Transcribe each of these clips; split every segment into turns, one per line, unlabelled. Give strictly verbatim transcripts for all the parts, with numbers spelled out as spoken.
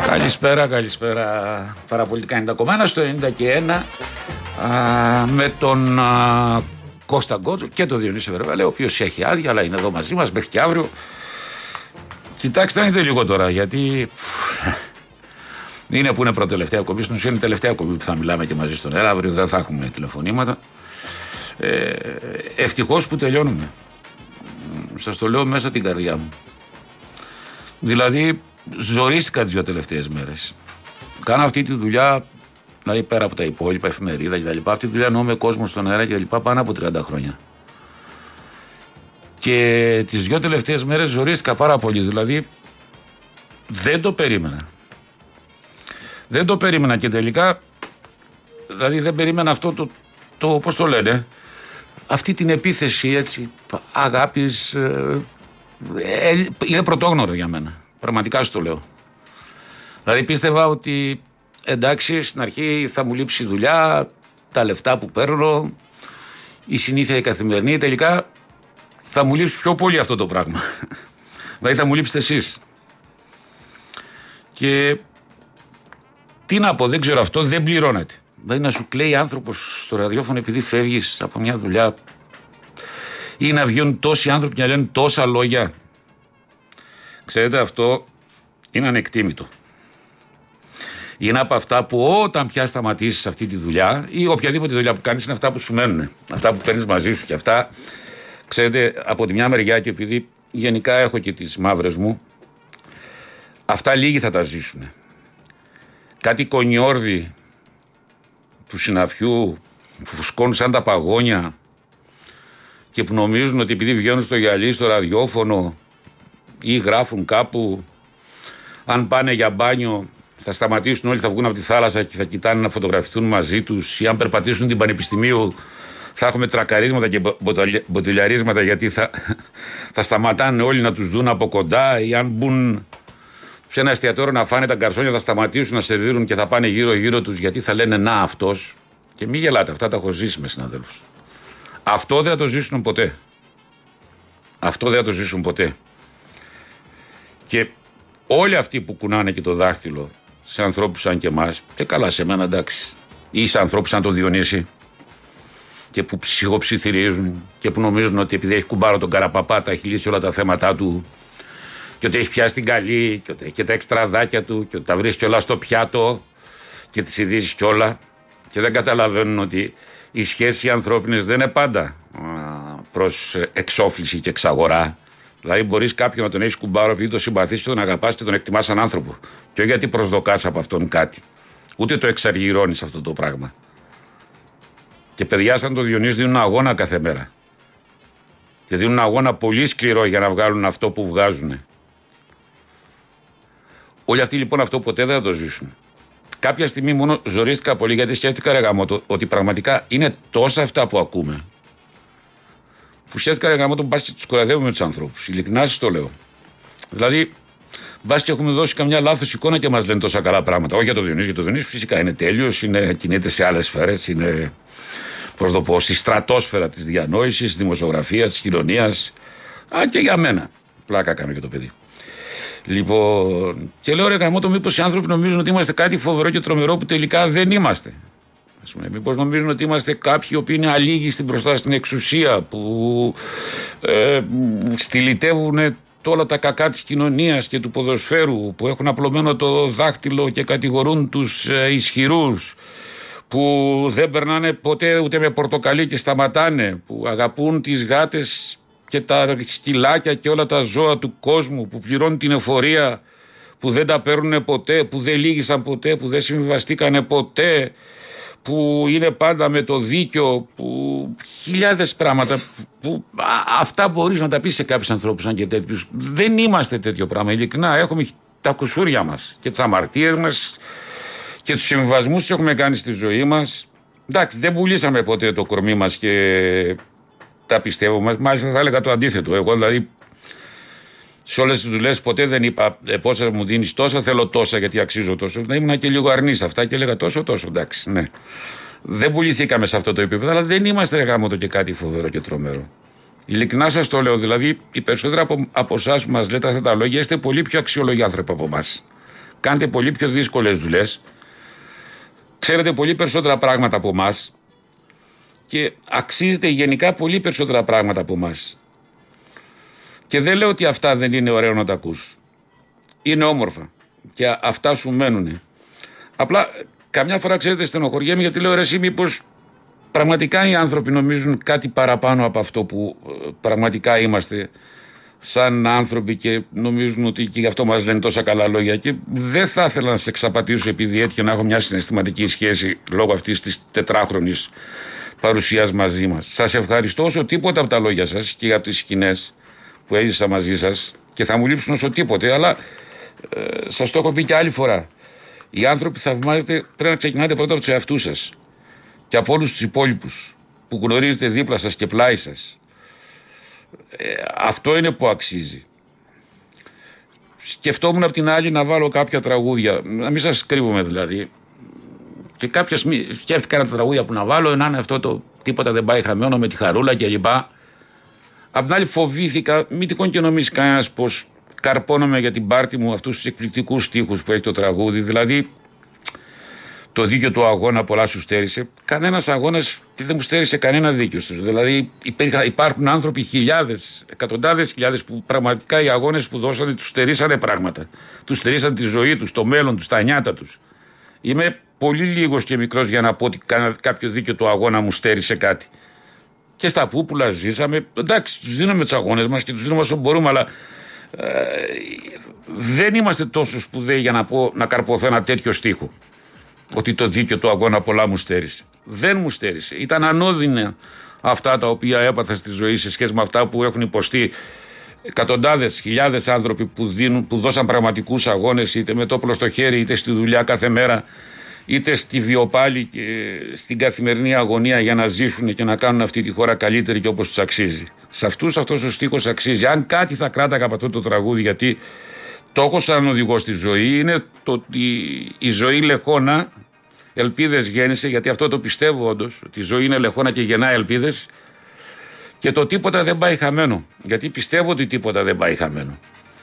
Καλησπέρα, καλησπέρα. Παραπολιτικά ενενήντα κόμμα ένα στο ενενήντα και ένα α, με τον α, Κώστα Γκότζο και τον Διονύση Βερβαλέ, ο οποίος έχει άδεια, αλλά είναι εδώ μαζί μας μέχρι και αύριο. Κοιτάξτε, είναι λίγο τώρα, γιατί είναι που είναι πρώτη-τελευταία κομπή. Στην ουσία είναι η τελευταία κομπή που θα μιλάμε και μαζί στον αέρα. Αύριο δεν θα έχουμε τηλεφωνήματα. Ε, ευτυχώς που τελειώνουμε. Σας το λέω μέσα την καρδιά μου. Δηλαδή, ζορίστηκα τις δύο τελευταίες μέρες. Κάνω αυτή τη δουλειά, δηλαδή πέρα από τα υπόλοιπα, εφημερίδα κτλ. Αυτή τη δουλειά εννοώ με κόσμο στον αέρα και λοιπά πάνω από τριάντα χρόνια. Και τις δύο τελευταίες μέρες ζορίστηκα πάρα πολύ. Δηλαδή, δεν το περίμενα. Δεν το περίμενα και τελικά, δηλαδή δεν περίμενα αυτό το, το πώς το λένε, αυτή την επίθεση έτσι αγάπης, ε, ε, είναι πρωτόγνωρο για μένα. Πραγματικά σου το λέω. Δηλαδή πίστευα ότι εντάξει, στην αρχή θα μου λείψει η δουλειά, τα λεφτά που παίρνω, η συνήθεια η καθημερινή, τελικά θα μου λείψει πιο πολύ αυτό το πράγμα. Δηλαδή θα μου λείψετε εσείς. Και τι να πω, δεν ξέρω, αυτό δεν πληρώνεται. Δηλαδή να σου κλαίει άνθρωπος στο ραδιόφωνο επειδή φεύγεις από μια δουλειά, ή να βγαίνουν τόσοι άνθρωποι να λένε τόσα λόγια. Ξέρετε, αυτό είναι ανεκτήμητο. Είναι από αυτά που όταν πια σταματήσεις αυτή τη δουλειά ή οποιαδήποτε δουλειά που κάνεις, είναι αυτά που σου μένουν. Αυτά που παίρνεις μαζί σου. Και αυτά, ξέρετε, από τη μια μεριά, και επειδή γενικά έχω και τις μαύρες μου, αυτά λίγοι θα τα ζήσουν. Κάτι κονιόρδι του συναφιού που φουσκώνουν σαν τα παγόνια και που νομίζουν ότι επειδή βγαίνουν στο γυαλί, στο ραδιόφωνο ή γράφουν κάπου, αν πάνε για μπάνιο θα σταματήσουν όλοι, θα βγουν από τη θάλασσα και θα κοιτάνε να φωτογραφηθούν μαζί τους, ή αν περπατήσουν την Πανεπιστημίου θα έχουμε τρακαρίσματα και μποτιλιαρίσματα, γιατί θα, θα σταματάνε όλοι να τους δουν από κοντά, ή αν μπουν σε ένα εστιατόριο να φάνε τα γκαρσόνια θα σταματήσουν να σερβίρουν και θα πάνε γύρω γύρω τους, γιατί θα λένε να αυτός. Και μη γελάτε, αυτά τα έχω ζήσει με συναδέλφους. Αυτό δεν θα το ζήσουν ποτέ. Αυτό δεν θα το ζήσουν ποτέ. Και όλοι αυτοί που κουνάνε και το δάχτυλο σε ανθρώπους σαν και εμάς, και καλά σε μένα εντάξει, ή σε ανθρώπους σαν τον Διονύση, και που ψυχοψιθυρίζουν και που νομίζουν ότι επειδή έχει κουμπάρο τον Καραπαπά τα έχει λύσει όλα τα θέματα του, και ότι έχει πιάσει την καλή, και ότι έχει και τα εξτραδάκια του, και ότι τα βρίσκει όλα στο πιάτο και τις ειδήσεις κιόλα, και δεν καταλαβαίνουν ότι οι σχέσεις οι ανθρώπινες δεν είναι πάντα προς εξόφληση και εξαγορά. Δηλαδή, μπορείς κάποιον να τον έχεις κουμπάρο επειδή τον συμπαθείς και τον αγαπάς και τον εκτιμάς σαν άνθρωπο. Και όχι γιατί προσδοκάς από αυτόν κάτι. Ούτε το εξαργυρώνεις αυτό το πράγμα. Και παιδιά σαν το Διονύση δίνουν αγώνα κάθε μέρα. Και δίνουν αγώνα πολύ σκληρό για να βγάλουν αυτό που βγάζουν. Όλοι αυτοί λοιπόν αυτό ποτέ δεν θα το ζήσουν. Κάποια στιγμή μόνο ζορίστηκα πολύ, γιατί σκέφτηκα, ρε γαμώτο, ότι πραγματικά είναι τόσα αυτά που ακούμε, που σκέφτηκα, ρε γαμώτο, μπας και τους κοραδεύουμε τους ανθρώπους. Ειλικρινά σας το λέω. Δηλαδή, μπας και έχουμε δώσει καμιά λάθος εικόνα και μας λένε τόσα καλά πράγματα. Όχι για το Διονύση, για το Διονύση φυσικά είναι τέλειος, είναι, κινείται σε άλλες σφαίρες, είναι, πώς το πω, στη στρατόσφαιρα της διανόησης, της δημοσιογραφίας, της κοινωνίας. Α, και για μένα. Πλάκα κάνει και το παιδί. Λοιπόν, και λέω, ρε γαμώτο, μήπως οι άνθρωποι νομίζουν ότι είμαστε κάτι φοβερό και τρομερό που τελικά δεν είμαστε. Ας πούμε, μήπως νομίζουν ότι είμαστε κάποιοι οποίοι είναι αλήγιστοι μπροστά στην εξουσία, που ε, στυλιτεύουν όλα τα κακά της κοινωνίας και του ποδοσφαίρου, που έχουν απλωμένο το δάχτυλο και κατηγορούν τους ε, ισχυρούς, που δεν περνάνε ποτέ ούτε με πορτοκαλί και σταματάνε, που αγαπούν τις γάτες και τα σκυλάκια και όλα τα ζώα του κόσμου, που πληρώνουν την εφορία, που δεν τα παίρνουν ποτέ, που δεν λύγησαν ποτέ, που δεν συμβιβαστήκανε ποτέ, που είναι πάντα με το δίκιο, που χιλιάδες πράγματα που, που α, αυτά μπορείς να τα πεις σε κάποιους ανθρώπους σαν και τέτοιους. Δεν είμαστε τέτοιο πράγμα, ειλικρινά. Έχουμε τα κουσούρια μας και τις αμαρτίες μας και τους συμβιβασμούς που έχουμε κάνει στη ζωή μας. Εντάξει, δεν πουλήσαμε ποτέ το κορμί μας και τα πιστεύω. Μάλιστα θα έλεγα το αντίθετο. Εγώ δηλαδή σε όλες τις δουλειές ποτέ δεν είπα ε, πόσα μου δίνεις τόσα, θέλω τόσα γιατί αξίζω τόσο. Να ήμουν και λίγο αρνής αυτά και έλεγα τόσο, τόσο. Εντάξει, ναι. Δεν πουληθήκαμε σε αυτό το επίπεδο, αλλά δεν είμαστε ρε γάμο το και κάτι φοβερό και τρομερό. Ειλικρινά σας το λέω. Δηλαδή, οι περισσότεροι από, από εσάς που μας λέτε αυτά τα λόγια είστε πολύ πιο αξιόλογοι άνθρωποι από εμάς. κάνετε πολύ πιο δύσκολες δουλειές, ξέρετε πολύ περισσότερα πράγματα από εμάς και αξίζετε γενικά πολύ περισσότερα πράγματα από εμάς. Και δεν λέω ότι αυτά δεν είναι ωραίο να τα ακούς. Είναι όμορφα και αυτά σου μένουνε. Απλά καμιά φορά, ξέρετε, στενοχωριέμαι γιατί λέω, ρε εσύ, μήπως πραγματικά οι άνθρωποι νομίζουν κάτι παραπάνω από αυτό που πραγματικά είμαστε σαν άνθρωποι και νομίζουν ότι και γι' αυτό μας λένε τόσα καλά λόγια. Και δεν θα ήθελα να σε εξαπατήσω επειδή έτυχε να έχω μια συναισθηματική σχέση λόγω αυτής της τετράχρονης παρουσίας μαζί μας. Σας ευχαριστώ όσο τίποτα από τα λόγια σας και από τις σκηνές που έζησα μαζί σας και θα μου λείψουν όσο τίποτε, αλλά ε, σας το έχω πει και άλλη φορά. Οι άνθρωποι θαυμάζετε, πρέπει να ξεκινάτε πρώτα από τους εαυτούς σας και από όλους τους υπόλοιπους που γνωρίζετε δίπλα σας και πλάι σας. Ε, αυτό είναι που αξίζει. Σκεφτόμουν απ' την άλλη να βάλω κάποια τραγούδια, να μην σας κρύβομαι δηλαδή. Και κάποια στιγμή σκέφτηκα ένα τραγούδια που να βάλω, να είναι αυτό το τίποτα δεν πάει χαμένο με τη Χαρούλα κλπ. Απ' την άλλη φοβήθηκα, μην τυχόν και νομίζει κανένας πως καρπώνομαι για την πάρτη μου αυτούς τους εκπληκτικούς στίχους που έχει το τραγούδι. Δηλαδή, το δίκιο του αγώνα πολλά σου στέρισε. Κανένας αγώνας δεν μου στέρισε κανένα δίκιο στους. Δηλαδή, υπάρχουν άνθρωποι χιλιάδες, εκατοντάδες χιλιάδες που πραγματικά οι αγώνες που δώσανε τους στερήσανε πράγματα. Τους στερήσανε τη ζωή τους, το μέλλον τους, τα νιάτα τους. Είμαι πολύ λίγος και μικρός για να πω ότι κάποιο δίκιο του αγώνα μου στέρισε κάτι. Και στα πούπουλα ζήσαμε. Εντάξει, τους δίνουμε τους αγώνες μας και τους δίνουμε όσο μπορούμε, αλλά ε, δεν είμαστε τόσο σπουδαίοι για να, πω, να καρποθώ ένα τέτοιο στίχο. Ότι το δίκιο του αγώνα πολλά μου στέρισε. Δεν μου στέρισε. Ήταν ανώδυνα αυτά τα οποία έπαθα στη ζωή σε σχέση με αυτά που έχουν υποστεί εκατοντάδες, χιλιάδες άνθρωποι που, δίνουν, που δώσαν πραγματικούς αγώνες, είτε με το όπλο στο χέρι, είτε στη δουλειά κάθε μέρα, είτε στη βιοπάλη και στην καθημερινή αγωνία για να ζήσουν και να κάνουν αυτή τη χώρα καλύτερη και όπως τους αξίζει. Σε αυτούς αυτός ο στίχος αξίζει. Αν κάτι θα κράταγα από αυτό το τραγούδι, γιατί το έχω σαν οδηγό στη ζωή, είναι το ότι η ζωή λεχόνα ελπίδες γέννησε, γιατί αυτό το πιστεύω όντως, ότι η ζωή είναι λεχόνα και γεννά ελπίδες, και το τίποτα δεν πάει χαμένο, γιατί πιστεύω ότι τίποτα δεν πάει χαμένο.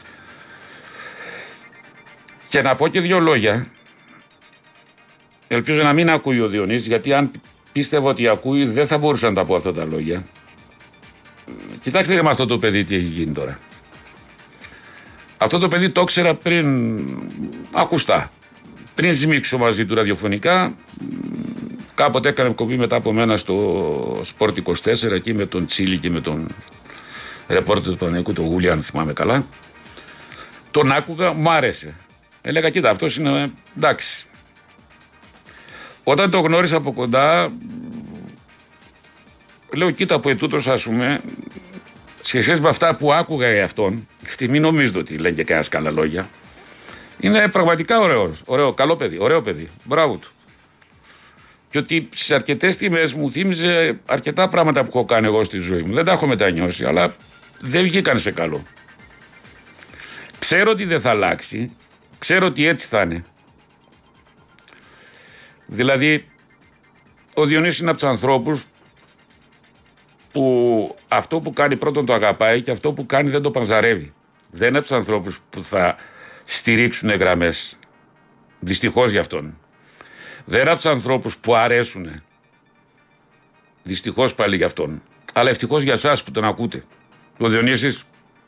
Και να πω και δύο λόγια, ελπίζω να μην ακούει ο Διονύσης, γιατί αν πίστευα ότι ακούει δεν θα μπορούσα να τα πω αυτά τα λόγια. Κοιτάξτε με αυτό το παιδί τι έχει γίνει τώρα. Αυτό το παιδί το ήξερα πριν ακουστά. Πριν σμίξω μαζί του ραδιοφωνικά, κάποτε έκανε κοπή μετά από μένα στο Sport είκοσι τέσσερα εκεί με τον Τσίλι και με τον ρεπόρτερ του Παναθηναϊκού, τον Γούλια, αν θυμάμαι καλά. Τον άκουγα, μου άρεσε. Έλεγα, κοίτα, αυτός είναι εντάξει. Όταν το γνώρισα από κοντά, λέω, κοίτα, από ετούτος, ας πούμε, σε σχέση με αυτά που άκουγα για αυτόν, γιατί μην νομίζετε ότι λένε και κανένας καλά λόγια, είναι πραγματικά ωραίος, ωραίο, καλό παιδί, ωραίο παιδί, μπράβο του. Και ότι στις αρκετές τιμές μου θύμιζε αρκετά πράγματα που έχω κάνει εγώ στη ζωή μου. Δεν τα έχω μετανιώσει, αλλά δεν βγήκαν σε καλό. Ξέρω ότι δεν θα αλλάξει, ξέρω ότι έτσι θα είναι. Δηλαδή, ο Διονύσης είναι από τους ανθρώπους που αυτό που κάνει πρώτον το αγαπάει και αυτό που κάνει δεν το πανζαρεύει. Δεν είναι από τους ανθρώπους που θα στηρίξουν γραμμές. Δυστυχώς για αυτόν. Δεν είναι από τους ανθρώπους που αρέσουν. Δυστυχώς πάλι για αυτόν. Αλλά ευτυχώς για εσάς που τον ακούτε. Ο Διονύσης,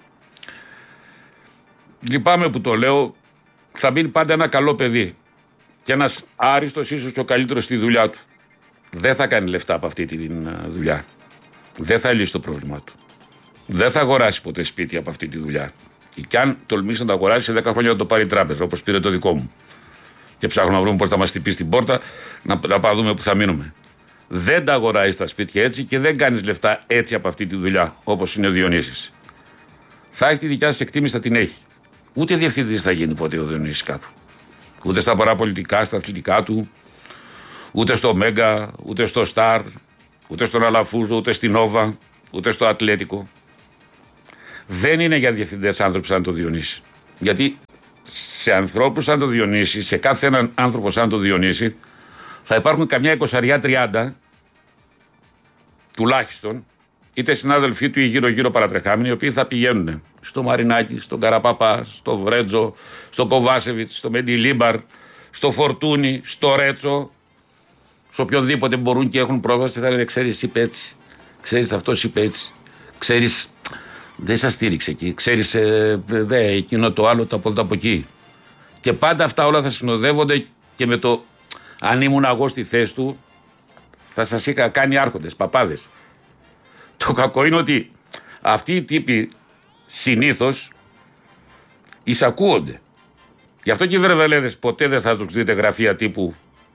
λυπάμαι που το λέω, θα μείνει πάντα ένα καλό παιδί. Και ένας άριστος, ίσως και ο καλύτερος στη δουλειά του. Δεν θα κάνει λεφτά από αυτή τη δουλειά. Δεν θα λύσει το πρόβλημά του. Δεν θα αγοράσει ποτέ σπίτι από αυτή τη δουλειά. Και αν τολμήσει να το αγοράσει, σε δέκα χρόνια θα το πάρει η τράπεζα, όπως πήρε το δικό μου. Και ψάχνουμε να βρούμε πώς θα μας χτυπήσει την πόρτα, να, να πάμε δούμε που θα μείνουμε. Δεν τα αγοράζει τα σπίτια έτσι και δεν κάνεις λεφτά έτσι από αυτή τη δουλειά, όπως είναι ο Διονύσης. Θα έχει τη δικιά σας εκτίμηση, θα την έχει. Ούτε διευθυντής θα γίνει ποτέ ο Διονύσης κάπου. Ούτε στα παραπολιτικά, στα αθλητικά του, ούτε στο Μέγκα, ούτε στο Σταρ, ούτε στον Αλαφούζο, ούτε στην Νόβα, ούτε στο Ατλέτικο. Δεν είναι για διευθυντές άνθρωποι σαν το Διονύση. Γιατί σε ανθρώπους σαν το Διονύση, σε κάθε έναν άνθρωπο σαν το Διονύση, θα υπάρχουν καμιά εικοσαριά τριάντα τουλάχιστον, είτε συνάδελφοί του ή γύρω-γύρω παρατρεχάμενοι, οι οποίοι θα πηγαίνουν στο Μαρινάκι, στον Καραπαπά, στο Βρέτζο, στο Κοβάσεβιτς, στο Μεντιλίμπαρ, στο Φορτούνι, στο Ρέτσο, σε οποιονδήποτε μπορούν και έχουν πρόσβαση, θα λένε: ξέρεις, είπε έτσι. Ξέρεις, αυτός είπε έτσι. Ξέρεις, δεν σας στήριξε εκεί. Ξέρεις, ε, δε, εκείνο το άλλο, το από εδώ από εκεί. Και πάντα αυτά όλα θα συνοδεύονται και με το αν ήμουν εγώ στη θέση του, θα σας είχα κάνει άρχοντες, παπάδες. Το κακό είναι ότι αυτοί οι τύποι συνήθως εισακούονται. Γι' αυτό και οι Βερβελέδες ποτέ δεν θα τους δείτε γραφεία τύπου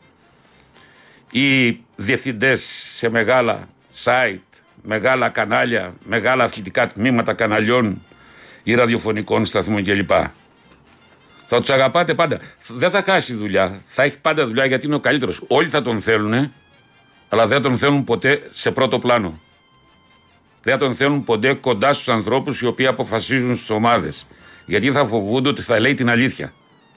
ή διευθυντές σε μεγάλα site, μεγάλα κανάλια, μεγάλα αθλητικά τμήματα καναλιών ή ραδιοφωνικών σταθμών κλπ. Θα τους αγαπάτε πάντα. Δεν θα χάσει δουλειά. Θα έχει πάντα δουλειά γιατί είναι ο καλύτερος. Όλοι θα τον θέλουν, αλλά δεν τον θέλουν ποτέ σε πρώτο πλάνο. Δεν τον θέλουν ποτέ κοντά στους ανθρώπους οι οποίοι αποφασίζουν στις ομάδες. Γιατί θα φοβούνται ότι θα λέει την αλήθεια.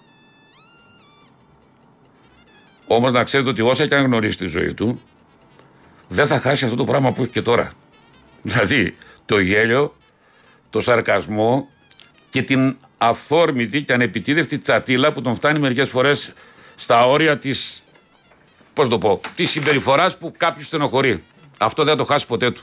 Όμως να ξέρετε ότι όσα και αν γνωρίσει τη ζωή του, δεν θα χάσει αυτό το πράγμα που έχει και τώρα. Δηλαδή το γέλιο, το σαρκασμό και την αυθόρμητη και ανεπιτίδευτη τσατίλα που τον φτάνει μερικές φορές στα όρια της, πώς το πω, της συμπεριφοράς που κάποιος στενοχωρεί. Αυτό δεν θα το χάσει ποτέ του.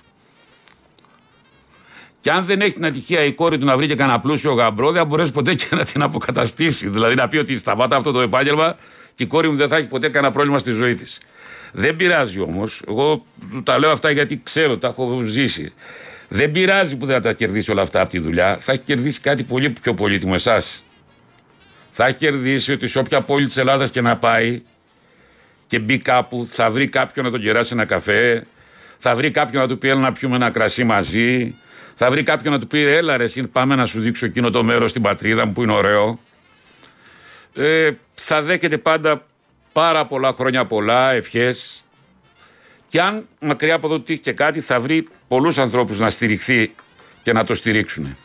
Και αν δεν έχει την ατυχία η κόρη του να βρει και κανένα πλούσιο γαμπρό, δεν θα μπορέσει ποτέ και να την αποκαταστήσει. Δηλαδή να πει ότι σταματά αυτό το επάγγελμα και η κόρη μου δεν θα έχει ποτέ κανένα πρόβλημα στη ζωή της. Δεν πειράζει όμως. Εγώ τα λέω αυτά γιατί ξέρω, τα έχω ζήσει. Δεν πειράζει που δεν θα τα κερδίσει όλα αυτά από τη δουλειά. Θα έχει κερδίσει κάτι πολύ πιο πολύτιμο, εσάς. Θα έχει κερδίσει ότι σε όποια πόλη της Ελλάδας και να πάει και μπει κάπου, θα βρει κάποιον να τον κεράσει ένα καφέ, θα βρει κάποιον να του πει έλα να πιούμε ένα κρασί μαζί, θα βρει κάποιον να του πει έλα ρε, πάμε να σου δείξω εκείνο το μέρος στην πατρίδα μου που είναι ωραίο. Ε, θα δέχεται πάντα πάρα πολλά χρόνια πολλά, ευχές. Και αν μακριά από εδώ τύχει και κάτι, θα βρει πολλούς ανθρώπους να στηριχθεί και να το στηρίξουν.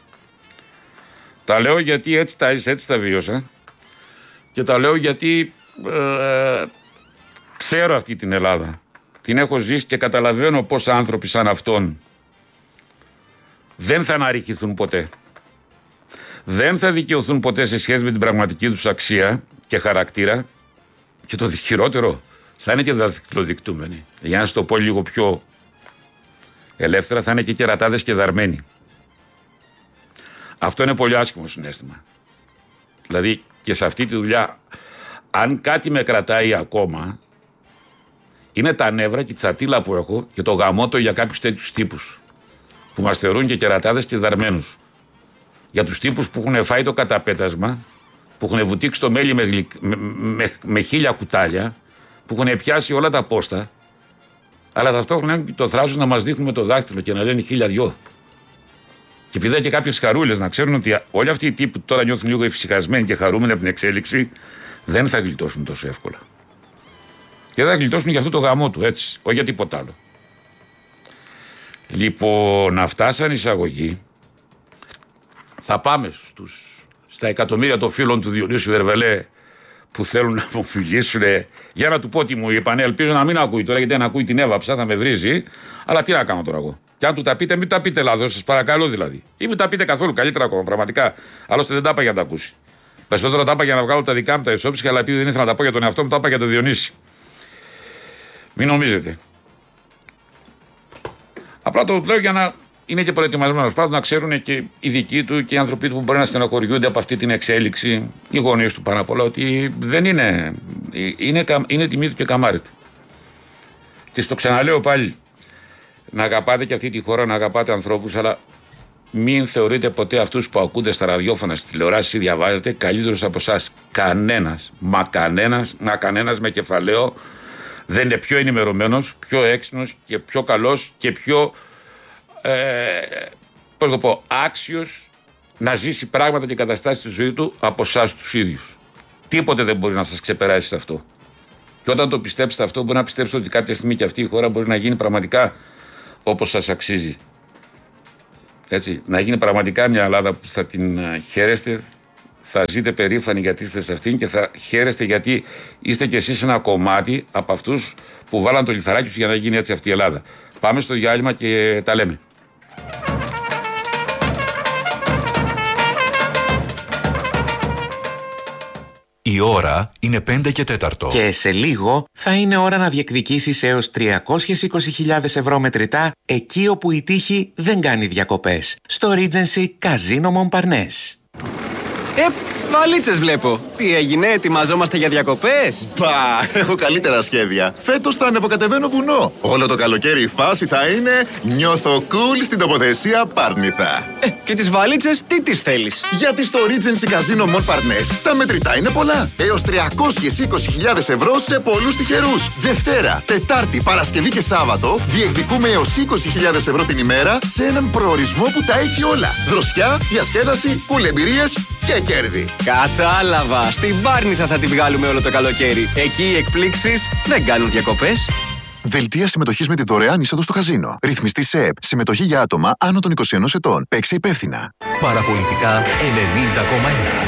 Τα λέω γιατί έτσι τα, έτσι τα βίωσα. Και τα λέω γιατί ε, ξέρω αυτή την Ελλάδα. Την έχω ζήσει και καταλαβαίνω πως άνθρωποι σαν αυτόν δεν θα αναρριχηθούν ποτέ. Δεν θα δικαιωθούν ποτέ σε σχέση με την πραγματική τους αξία και χαρακτήρα. Και το χειρότερο, θα είναι και δακτυλοδεικτούμενοι. Για να σας το πω λίγο πιο ελεύθερα, θα είναι και κερατάδες και δαρμένοι. Αυτό είναι πολύ άσχημο συναίσθημα. Δηλαδή και σε αυτή τη δουλειά, αν κάτι με κρατάει ακόμα, είναι τα νεύρα και η τσατίλα που έχω και το γαμότο για κάποιους τέτοιους τύπους που μας θεωρούν και κερατάδες και δαρμένους. Για τους τύπους που έχουν φάει το καταπέτασμα, που έχουν βουτήξει το μέλι με, γλυκ, με, με, με χίλια κουτάλια, που έχουν πιάσει όλα τα πόστα, αλλά ταυτόχρονα έχουν το θράσος να μας δείχνουν με το δάχτυλο και να λένε χίλια δυο. Και επειδή και κάποιες χαρούλες να ξέρουν ότι όλοι αυτοί οι τύποι που τώρα νιώθουν λίγο εφησυχασμένοι και χαρούμενοι από την εξέλιξη, δεν θα γλιτώσουν τόσο εύκολα. Και δεν θα γλιτώσουν για αυτό το γαμό του, έτσι, όχι για τίποτα άλλο. Λοιπόν, αυτά σαν εισαγωγή, θα πάμε στους, στα εκατομμύρια των φίλων του Διονύσου Βερβελέ που θέλουν να μου φιλήσουν για να του πω τι μου είπαν. Ελπίζω να μην ακούει τώρα, γιατί αν ακούει την έβαψα θα με βρίζει. Αλλά τι να κάνω τώρα εγώ. Και αν του τα πείτε, μην τα πείτε λάθος, σας παρακαλώ δηλαδή. Ή μην τα πείτε καθόλου, καλύτερα ακόμα, πραγματικά. Άλλωστε δεν τα είπα για να τα ακούσει. Περισσότερο τα είπα για να βγάλω τα δικά μου τα ισόψυχα, αλλά επειδή δεν ήθελα να τα πω για τον εαυτό μου, τα είπα για τον Διονύση. Μην νομίζετε. Απλά το λέω για να είναι και προετοιμασμένος. Πάντως να ξέρουν και οι δικοί του και οι άνθρωποι του που μπορεί να στενοχωριούνται από αυτή την εξέλιξη, οι γονείς του πάνω απ' όλα, ότι δεν είναι. Είναι, είναι τιμή του και καμάρι του. Και στο ξαναλέω πάλι. Να αγαπάτε και αυτή τη χώρα, να αγαπάτε ανθρώπους, αλλά μην θεωρείτε ποτέ αυτούς που ακούτε στα ραδιόφωνα, στις τηλεοράσεις ή διαβάζετε καλύτερους από εσάς. Κανένας, μα κανένας, μα κανένας με κεφαλαίο δεν είναι πιο ενημερωμένος, πιο έξυπνος και πιο καλός και πιο ε, πώς το πω, άξιος να ζήσει πράγματα και καταστάσεις στη ζωή του από εσάς τους ίδιους. Τίποτε δεν μπορεί να σας ξεπεράσει σε αυτό. Και όταν το πιστέψετε αυτό, μπορεί να πιστέψετε ότι κάποια στιγμή και αυτή η χώρα μπορεί να γίνει πραγματικά όπως σας αξίζει. Έτσι, να γίνει πραγματικά μια Ελλάδα που θα την χαίρεστε, θα ζείτε περήφανοι γιατί είστε σε αυτήν και θα χαίρεστε γιατί είστε κι εσείς ένα κομμάτι από αυτούς που βάλαν το λιθαράκι τους για να γίνει έτσι αυτή η Ελλάδα. Πάμε στο διάλειμμα και τα λέμε.
Η ώρα είναι πέντε και τέταρτο.
Και σε λίγο θα είναι ώρα να διεκδικήσεις έως τριακόσιες είκοσι χιλιάδες ευρώ μετρητά εκεί όπου η τύχη δεν κάνει διακοπές. Στο Regency Casino Montparnasse.
Ε, βαλίτσες βλέπω. Τι έγινε, ετοιμαζόμαστε για διακοπές?
Πα, έχω καλύτερα σχέδια. Φέτος θα ανεβοκατεβαίνω βουνό. Όλο το καλοκαίρι η φάση θα είναι νιώθω cool στην τοποθεσία Πάρνηθα.
Ε, και τις βαλίτσες τι τις θέλεις?
Γιατί στο Regency Casino Montparnasse τα μετρητά είναι πολλά. Έως τριακόσιες είκοσι χιλιάδες ευρώ σε πολλούς τυχερούς. Δευτέρα, Τετάρτη, Παρασκευή και Σάββατο διεκδικούμε έως είκοσι χιλιάδες ευρώ την ημέρα σε έναν προορισμό που τα έχει όλα. Δροσιά, διασκέδαση, κουλεμπειρίες και κέρδη.
Κατάλαβα. Στην Πάρνηθα θα τη βγάλουμε όλο το καλοκαίρι. Εκεί οι εκπλήξεις δεν κάνουν διακοπές.
Δελτία συμμετοχής με τη δωρεάν είσοδο στο καζίνο. Ρυθμιστή ΣΕΕΠ. Συμμετοχή για άτομα άνω των είκοσι ενός ετών. Παίξε υπεύθυνα.
Παραπολιτικά ενενήντα κόμμα ένα.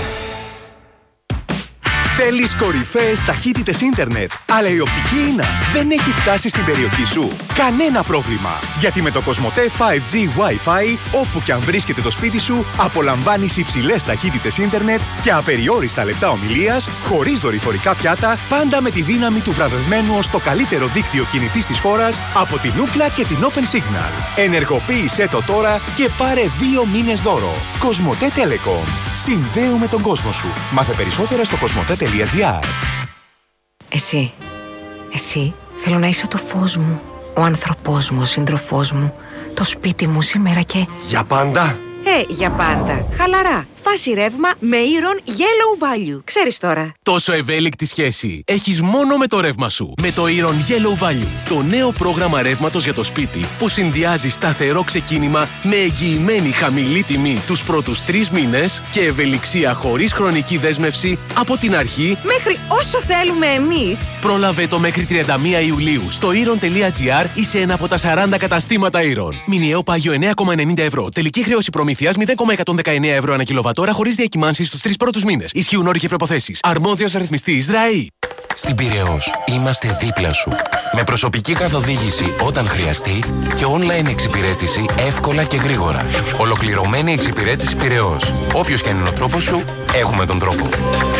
Θέλεις κορυφαίες ταχύτητες ίντερνετ, αλλά η οπτική ίνα δεν έχει φτάσει στην περιοχή σου? Κανένα πρόβλημα, γιατί με το Κοσμοτέ φάιβ τζι Wi-Fi, όπου και αν βρίσκεται το σπίτι σου, απολαμβάνεις υψηλές ταχύτητες ίντερνετ και απεριόριστα λεπτά ομιλίας, χωρίς δορυφορικά πιάτα, πάντα με τη δύναμη του βραβευμένου ως το καλύτερο δίκτυο κινητής της χώρας από την Ookla και την Open Signal. Ενεργοποίησέ το τώρα και πάρε δύο μήνες δώρο. Κοσμοτέ Telecom. Συνδέουμε τον κόσμο σου. Μάθε περισσότερα στο κοσμοτέ τελεία τζι άρ.
Εσύ, εσύ θέλω να είσαι το φως μου, ο άνθρωπός μου, ο σύντροφός μου, το σπίτι μου σήμερα και...
Για πάντα!
Ε, για πάντα. Χαλαρά. Φάση ρεύμα με Iron Yellow Value. Ξέρεις τώρα.
Τόσο ευέλικτη σχέση έχεις μόνο με το ρεύμα σου. Με το Iron Yellow Value. Το νέο πρόγραμμα ρεύματος για το σπίτι που συνδυάζει σταθερό ξεκίνημα με εγγυημένη χαμηλή τιμή τους πρώτους τρεις μήνες και ευελιξία χωρίς χρονική δέσμευση από την αρχή
μέχρι όσο θέλουμε εμείς.
Πρόλαβε το μέχρι τριάντα μία Ιουλίου στο iron τελεία τζι άρ ή σε ένα από τα σαράντα καταστήματα Iron. Μηνιαίο πάγιο εννέα κόμμα ενενήντα ευρώ. Τελική χρέωση προμήθειας μηδέν κόμμα εκατόν δεκαεννέα ευρώ ανά κιλοβατόρα χωρίς διακυμάνσεις στους τρεις πρώτους μήνες. Ισχύουν όροι και προϋποθέσεις. Αρμόδιος ρυθμιστής ΡΑΗ.
Στην Πειραιώς είμαστε δίπλα σου. Με προσωπική καθοδήγηση όταν χρειαστεί και online εξυπηρέτηση εύκολα και γρήγορα. Ολοκληρωμένη εξυπηρέτηση Πειραιώς. Όποιος και αν είναι ο τρόπος σου, έχουμε τον τρόπο.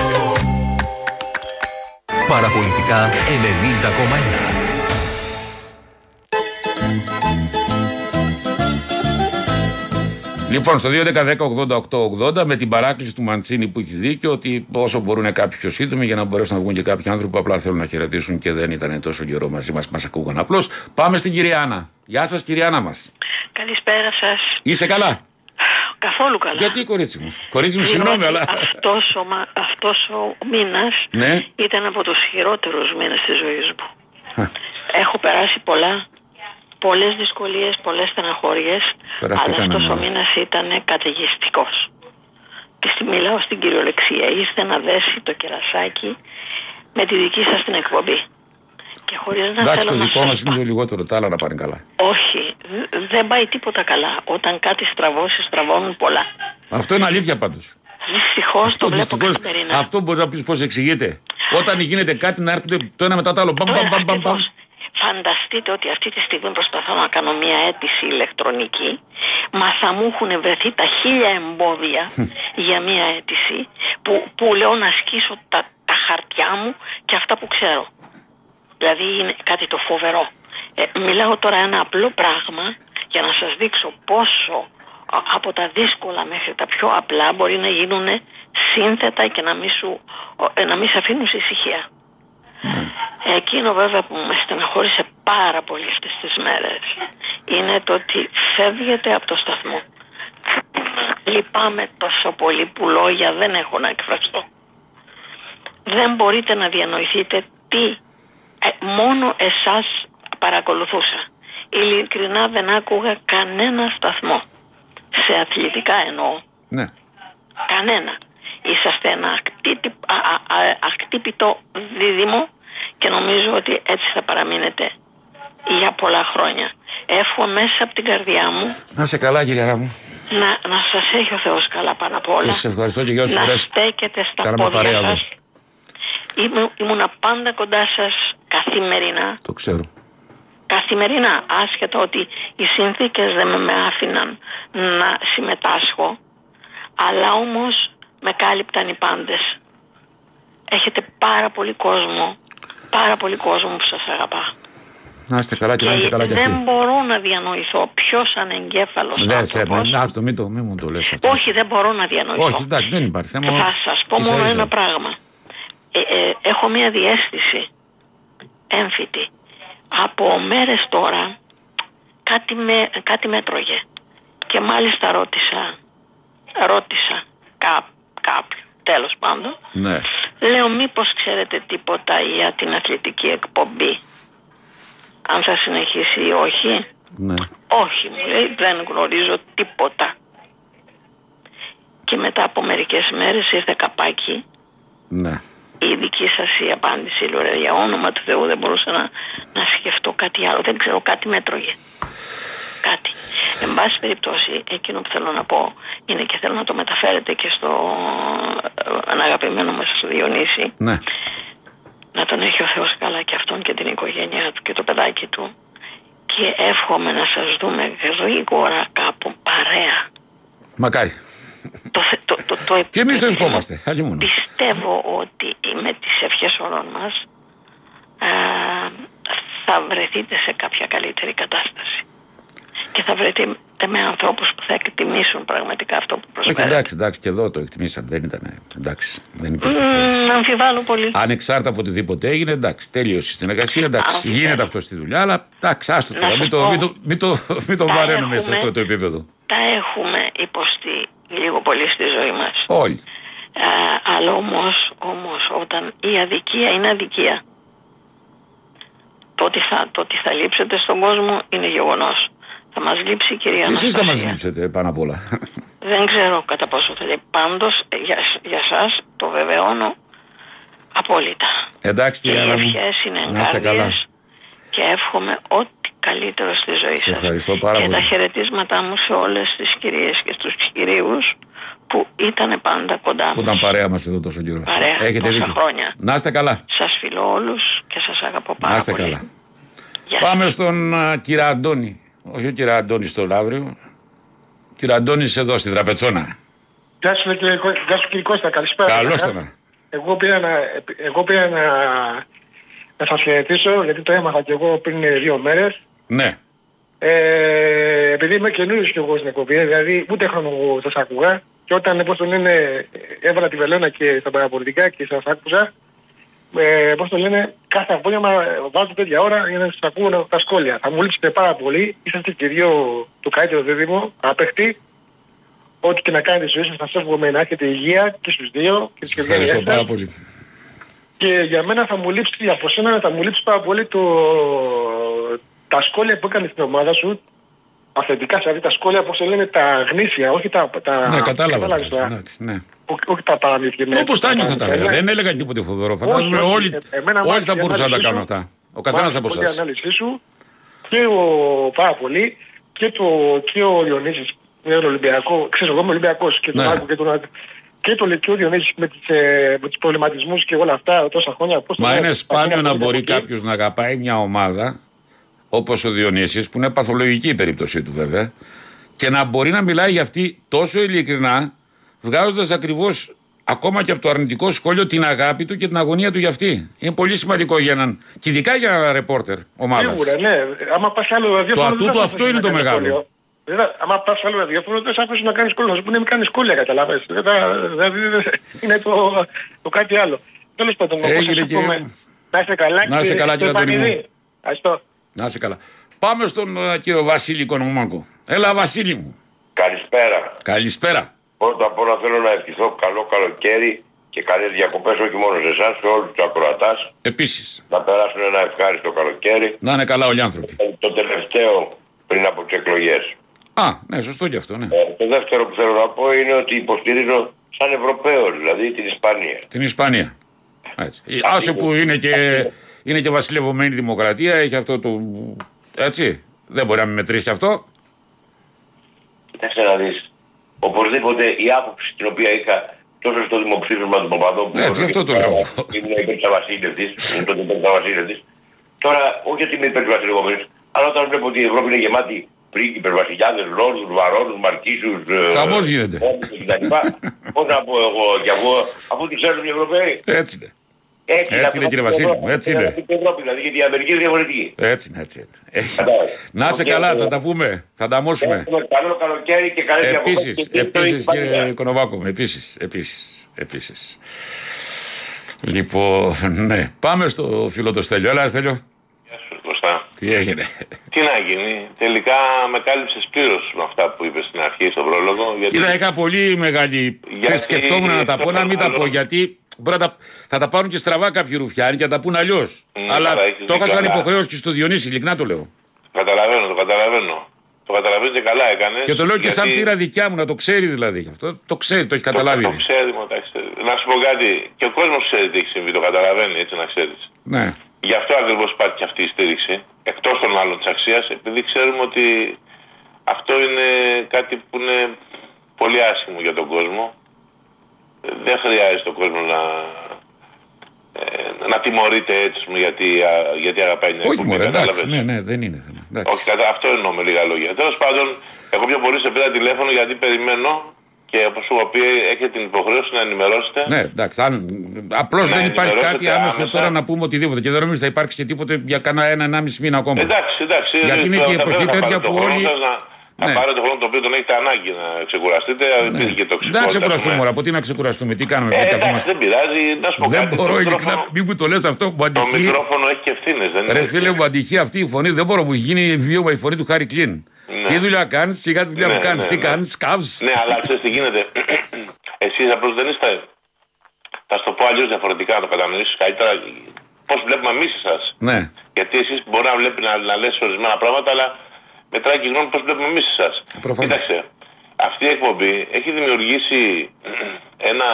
Παραπολιτικά ενενήντα κόμμα ένα.
Λοιπόν, στο δύο δέκα δέκα ογδόντα οκτώ ογδόντα με την παράκληση του Μαντσίνη που έχει δίκιο ότι όσο μπορούν κάποιοι πιο σύντομοι για να μπορέσουν να βγουν και κάποιοι άνθρωποι που απλά θέλουν να χαιρετήσουν και δεν ήταν τόσο καιρό μαζί μας, μας ακούγαν απλώς. Πάμε στην κυρία Άννα. Γεια σας, κυρία Άννα μας.
Καλησπέρα σας.
Είσαι καλά?
Καθόλου καλά.
Γιατί, κορίτσι μου? Κορίτσι μου, συγγνώμη, αλλά.
Αυτός ο, αυτός ο μήνας
ναι.
ήταν από τους χειρότερους μήνες της ζωής μου. Έχω περάσει πολλά. Πολλές δυσκολίες, πολλές στεναχώριες, αλλά αυτός ο μήνας ήταν καταιγιστικός. Και στη, μιλάω στην κυριολεξία. Είστε να δέσει το κερασάκι με τη δική σας την εκπομπή. Και χωρίς να
εντάξει,
θέλω
το
να
δικό μας
σας...
είναι το λιγότερο, τα άλλα να πάνε καλά.
Όχι, δεν πάει τίποτα καλά. Όταν κάτι στραβώσει, στραβώνουν πολλά.
Αυτό είναι αλήθεια πάντως.
Δυστυχώς το βλέπω καθημερινά.
Αυτό μπορεί να πεις πώς εξηγείται. Όταν γίνεται κάτι να έρχονται το ένα μετά το άλλο. Μπαμ, μπαμ, μπαμ, μπαμ.
Φανταστείτε ότι αυτή τη στιγμή προσπαθώ να κάνω μια αίτηση ηλεκτρονική, μα θα μου έχουν βρεθεί τα χίλια εμπόδια για μια αίτηση που, που λέω να ασκήσω τα, τα χαρτιά μου και αυτά που ξέρω. Δηλαδή είναι κάτι το φοβερό. Ε, μιλάω τώρα ένα απλό πράγμα για να σας δείξω πόσο από τα δύσκολα μέχρι τα πιο απλά μπορεί να γίνουν σύνθετα και να μην, σου, να μην σε αφήνουν σε ησυχία. Mm. Εκείνο βέβαια που με στεναχώρησε πάρα πολύ αυτές τις μέρες είναι το ότι φεύγετε από το σταθμό. Λυπάμαι τόσο πολύ που λόγια δεν έχω να εκφραστώ. Δεν μπορείτε να διανοηθείτε τι ε, μόνο εσάς παρακολουθούσα. Ειλικρινά δεν άκουγα κανένα σταθμό. Σε αθλητικά εννοώ.
Ναι.
Κανένα. Είσαστε ένα ακτύπητο δίδυμο και νομίζω ότι έτσι θα παραμείνετε για πολλά χρόνια. Εύχομαι μέσα από την καρδιά μου.
Να σε καλά, κυρία μου.
Να, να σας έχει ο Θεός καλά πάνω απ' όλα.
Και σας ευχαριστώ και για όσες φορές.
Να στέκετε στα πόδια σας. Ήμου, ήμουνα πάντα κοντά σας καθημερινά.
Το ξέρω.
Καθημερινά, άσχετα ότι οι συνθήκες δεν με άφηναν να συμμετάσχω, αλλά όμως με κάλυπταν οι πάντες. έχετε πάρα πολύ κόσμο, πάρα πολύ κόσμο που σας αγαπά.
Να είστε καλά και, και να είστε καλά κι αυτοί.
Δεν μπορώ να διανοηθώ ποιος ανεγκέφαλος άνθρωπος.
Να το, μην, το, μην μου το λες αυτό.
Όχι, δεν μπορώ να διανοηθώ.
Όχι, εντάξει, δεν υπάρχει θέμα.
Θα σας πω μόνο ένα πράγμα. Ε, ε, έχω μια διαίσθηση έμφυτη. Από μέρες τώρα κάτι με, κάτι με έτρωγε. Και μάλιστα ρώτησα, ρώτησα κά, κάποιου, τέλος πάντων.
Ναι.
Λέω μήπως ξέρετε τίποτα για την αθλητική εκπομπή, αν θα συνεχίσει ή όχι.
Ναι.
Όχι, μου λέει, δεν γνωρίζω τίποτα. Και μετά από μερικές μέρες ήρθε καπάκι.
Ναι.
Η δική σας η απάντηση, λέω, ρε, για όνομα του Θεού δεν μπορούσα να, να σκεφτώ κάτι άλλο. Δεν ξέρω, κάτι με έτρωγε. Κάτι. Εν πάση περιπτώσει, εκείνο που θέλω να πω είναι, και θέλω να το μεταφέρετε και στο αγαπημένο μας στο Διονύση.
Ναι.
Να τον έχει ο Θεός καλά και αυτόν και την οικογένειά του και το παιδάκι του. Και εύχομαι να σας δούμε γρήγορα κάπου παρέα.
Μακάρι.
Το, το, το, το, το,
και εμείς το ευχόμαστε.
Πιστεύω ότι με τις ευχές όλων μας α, θα βρεθείτε σε κάποια καλύτερη κατάσταση. Και θα βρεθείτε με ανθρώπους που θα εκτιμήσουν πραγματικά αυτό που προσφέρετε.
Όχι, εντάξει, εντάξει, και εδώ το εκτιμήσαν. Δεν ήταν. Εντάξει. Δεν υπήρχε.
Mm, αμφιβάλλω πολύ.
Ανεξάρτητα από οτιδήποτε έγινε, εντάξει, τέλειωσε η συνεργασία. Εντάξει, γίνεται αυτό στη δουλειά, αλλά εντάξει, άστο τώρα. Μην το, μην το, μην το, μην το βαραίνουμε σε αυτό το επίπεδο.
Τα έχουμε υποστεί λίγο πολύ στη ζωή μας.
Όλοι.
Α, αλλά όμως, όμως, όταν η αδικία είναι αδικία, το ότι θα, το ότι θα λείψετε στον κόσμο είναι γεγονός. Θα μας λείψει η κυρία Αναστασία.
Εσείς θα μας λείψετε πάνω απ' όλα.
Δεν ξέρω κατά πόσο θα λείψει. Πάντως για, για σας το βεβαιώνω απόλυτα.
Εντάξει,
και οι ευχές είναι εγκάρδιες και εύχομαι ό,τι καλύτερο στη ζωή σας.
Ευχαριστώ πάρα
και
πολύ.
Τα χαιρετίσματά μου σε όλες τις κυρίες και στους κυρίους που ήταν πάντα κοντά μας.
Που ήταν παρέα μας εδώ τόσο καιρό.
Παρέα,
έχετε
τόσα
δίκιο.
χρόνια.
Να είστε καλά.
Σας φιλώ όλους και σας αγαπώ πάρα
Να είστε
πολύ.
καλά. Πάμε στον uh, κύριο Αντώνη. Όχι ο κύριο Αντώνη στο Λαύριο. Κύριε Αντώνη εδώ στην Τραπετσόνα.
Γεια σου κύριε, γεια σου, κύριε Κώστα, καλησπέρα.
Καλώς το να.
Εγώ πήρα να, εγώ πήρα να, να σας χαιρετήσω, γιατί το έμαθα και εγώ πριν δύο μέρες.
Ναι.
Ε, επειδή είμαι καινούριος και εγώ στην εκπομπή, δηλαδή ούτε χρόνο σας άκουγα, και όταν, πώς το λένε, έβαλα τη βελόνα και στα παραπολιτικά και σας άκουσα, ε, πώς το λένε, κάθε απόγευμα βάζω τέτοια ώρα για να σας ακούω τα σχόλια. Θα μου λείψετε πάρα πολύ, είσαστε και δύο το καλύτερο δίδυμο, απέχτη. Ό,τι και να κάνετε στη ζωή σας, θα σας εύχομαι να έχετε υγεία και στους δύο και τις οικογένειές σας.
Ευχαριστώ πάρα πολύ.
Και για μένα θα μου λείψει, από σένα θα μου λείψει πάρα πολύ το, τα σχόλια που έκανε στην ομάδα σου. Αυθεντικά, δηλαδή τα σχόλια, πώς λένε, τα γνήσια, όχι τα... τα
ναι, κατάλαβα.
Ναι. Όχι τα παραμύθια.
Όπως τα νιώθα τα λέγα. Δεν έλεγα τίποτε φοβερό. Φαντάζομαι όλοι, όλοι θα μπορούσαν να τα κάνουν αυτά. Ο καθένας από εσάς.
Η ανάλυση σου και ο πάρα πολύ και, το, και ο Διονύσης με τον Ολυμπιακό. Ξέρω, εγώ είμαι Ολυμπιακός και τον ναι. Άκου και τον και το λέει και ο Διονύσης με, τις, ε, με τους προβληματισμούς και όλα αυτά τόσα χρόνια. Πώς
Μα είναι σπάνιο να μπορεί κάποιος να αγαπάει μια ομάδα όπως ο Διονύσης, που είναι παθολογική η περίπτωσή του βέβαια, και να μπορεί να μιλάει για αυτή τόσο ειλικρινά, βγάζοντας ακριβώς ακόμα και από το αρνητικό σχόλιο την αγάπη του και την αγωνία του για αυτή. Είναι πολύ σημαντικό για έναν, και ειδικά για έναν ρεπόρτερ ομάδας.
Σίγουρα, ναι. Άμα πας άλλο ραδιόφωνο.
Το ατού αυτό είναι το μεγάλο.
Δηλαδή, άμα πας άλλο ραδιόφωνο, δεν σε αφήσουν να κάνεις σχόλια. Που είναι μην κάνεις σχόλια, καταλάβες. Δηλαδή, είναι το, το κάτι άλλο. Τέλος πάντων, να είστε καλά.
Να είστε καλά, κύριε Αντώνη μου.
Ευχαριστώ.
Να είστε καλά. Πάμε στον uh, κύριο Βασίλη Οικονομάκο. Έλα, Βασίλη μου.
Καλησπέρα.
Καλησπέρα.
Πρώτα απ' όλα θέλω να ευχηθώ καλό καλοκαίρι και καλές διακοπές, όχι μόνο σε εσάς, σε όλους τους ακροατάς.
Επίσης.
Να περάσουν ένα ευχάριστο καλοκαίρι.
Να είναι καλά όλοι οι άνθρωποι.
Το τελευταίο πριν από τις εκλογές.
Α, ναι, σωστό και αυτό, ναι.
Ε, το δεύτερο που θέλω να πω είναι ότι υποστηρίζω σαν Ευρωπαίος, δηλαδή την Ισπανία.
Την Ισπανία. Έτσι. Άσε που είναι και, είναι και βασιλευωμένη δημοκρατία, έχει αυτό το... Έτσι. Δεν μπορεί να με μετρήσει αυτό.
Κοιτάξτε να δεις. Οπωσδήποτε η άποψη την οποία είχα τόσο στο δημοψήφισμα του Παπαδόπουλου.
Έτσι, αυτό το λέω.
Ήμουν υπέρ της Αβασίλευτης. Ήμουν υπέρ της Αβασίλευτης. Τώρα, όχι ότι είμαι υπέρ της Βασιλευόμενης, αλλά όταν βλέπω ότι η Ευρώπη είναι γεμάτη πρίγκιπες, βασιλιάδες, λόρδους, βαρόνους, μαρκίζους,
χαμός γίνεται.
Πώς να πω εγώ κι εγώ, αφού τους ξέρουν οι Ευρωπαίοι.
Έτσι είναι.
Έτσι,
έτσι είναι κύριε Βασίλη μου, έτσι είναι.
Δηλαδή, γιατί η Αμερική είναι διαφορετική.
Έτσι είναι, έτσι είναι. Να είσαι καλά, θα τα πούμε, θα τα μόσουμε.
Καλό καλοκαίρι και καλές διακοπές.
Επίσης, επίσης κύριε Κονοβάκο, επίσης, επίσης, επίσης. Λοιπόν, ναι, πάμε στο φίλο το Στέλιο. Έλα Στέλιο.
Γεια σου Κωστά.
Τι έγινε?
Τι να γίνει, τελικά με κάλυψες πλήρως με αυτά που είπες στην αρχή στον πρόλογο.
Γιατί... Κοίτα, είχα πολύ μεγάλη... Γιατί... Σκεφτόμουν να τα πω, να μην τα πω, γιατί... Μπορεί τα... θα τα πάρουν και στραβά κάποιοι ρουφιάνοι και θα τα πούν αλλιώς. Mm, αλλά το είχα σαν υποχρέωση και στο Διονύση, ειλικρινά το λέω.
Καταλαβαίνω, το καταλαβαίνω. Το καταλαβαίνω και καλά έκανες.
Και το λέω και
γιατί...
σαν πείρα δικιά μου, να το ξέρει δηλαδή. Αυτό το ξέρει, το έχει καταλάβει.
Το, το ξέρει, μου, να σου πω κάτι. Και ο κόσμος ξέρει τι έχει συμβεί, το καταλαβαίνει, έτσι να ξέρεις.
Ναι.
Γι' αυτό ακριβώς υπάρχει και αυτή η στήριξη, εκτός των άλλων της αξίας, επειδή ξέρουμε ότι αυτό είναι κάτι που είναι πολύ άσχημο για τον κόσμο. Δεν χρειάζεται τον κόσμο να, ε, να τιμωρείται έτσι γιατί, γιατί αγαπάει μια
εκπομπή. Όχι μωρέ, εντάξει, ναι, ναι, δεν είναι θέμα.
Όχι, κατά, αυτό εννοώ με λίγα λόγια. Τέλος πάντων, εγώ πιο πολύ σε πήρα τηλέφωνο γιατί περιμένω και όπως σου είπα έχετε την υποχρέωση να ενημερώσετε.
Ναι, εντάξει, αν... απλώς δεν υπάρχει κάτι άμεσο τώρα να πούμε οτιδήποτε και δεν νομίζω θα υπάρξει και τίποτε για κανένα ένα, ενάμιση μήνα ακόμα.
Εντάξει, εντάξει.
Γιατί είναι και η εποχή τέτοια που όλοι...
Να ναι. πάρετε χρόνο το οποίο τον έχετε ανάγκη να ξεκουραστείτε.
Ναι. Και το δεν ξεκουραστούμε τώρα. Από τι να ξεκουραστούμε, τι κάνουμε.
Ε, εντάξει, μας... Δεν πειράζει. Να σου πω
δεν
κάτι,
μπορώ
το
ειλικρινά.
μικρόφωνο...
Μην μου το λες αυτό που αντυχεί.
Το μικρόφωνο έχει και ευθύνες. Δεν
ρε φίλε μου, αντυχεί αυτή η φωνή. Δεν μπορώ. Μου γίνει βίωμα η φωνή του Χάρη Κλίν. Ναι. Τι δουλειά κάνεις, σιγά τη δουλειά
ναι,
μου κάνεις.
Ναι,
τι
ναι.
κάνεις, σκάβεις.
Ναι, αλλά ξέρεις τι γίνεται. Εσείς απλώς δεν είστε. Θα σου το πω αλλιώς διαφορετικά να το κατανοήσεις καλύτερα. Πώς βλέπουμε εμείς εσάς.
Ναι.
Γιατί εσείς μπορεί να βλέπει να, να λες ορισμένα πράγματα, αλλά μετράει και γνώμη πώς βλέπουμε εμείς εσάς. Κοίταξε, αυτή η εκπομπή έχει δημιουργήσει ένα,